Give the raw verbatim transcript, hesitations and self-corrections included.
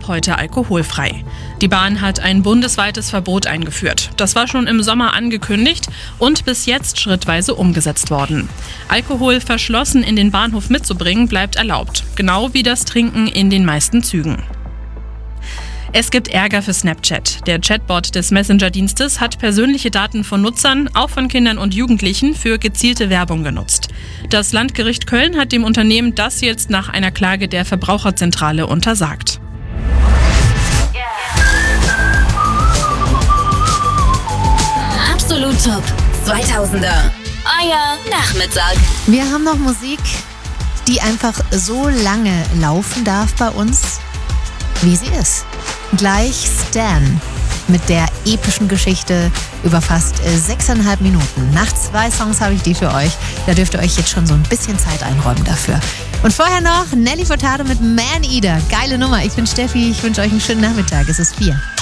heute alkoholfrei. Die Bahn hat ein bundesweites Verbot eingeführt. Das war schon im Sommer angekündigt und bis jetzt schrittweise umgesetzt worden. Alkohol verschlossen in den Bahnhof mitzubringen bleibt erlaubt, genau wie das Trinken in den meisten Zügen. Es gibt Ärger für Snapchat. Der Chatbot des Messenger-Dienstes hat persönliche Daten von Nutzern, auch von Kindern und Jugendlichen, für gezielte Werbung genutzt. Das Landgericht Köln hat dem Unternehmen das jetzt nach einer Klage der Verbraucherzentrale untersagt. Absolut Top zweitausender. Euer Nachmittag. Wir haben noch Musik, die einfach so lange laufen darf bei uns, wie sie ist. Gleich Stan mit der epischen Geschichte über fast sechseinhalb Minuten. Nach zwei Songs habe ich die für euch. Da dürft ihr euch jetzt schon so ein bisschen Zeit einräumen dafür. Und vorher noch Nelly Furtado mit Man Eater. Geile Nummer. Ich bin Steffi. Ich wünsche euch einen schönen Nachmittag. Es ist vier.